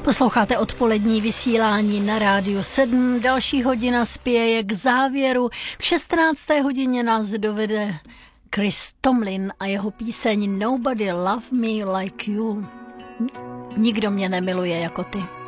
Posloucháte odpolední vysílání na Rádiu 7. Další hodina spěje k závěru. K 16. hodině nás dovede Chris Tomlin a jeho píseň Nobody Love Me Like You. Nikdo mě nemiluje jako ty.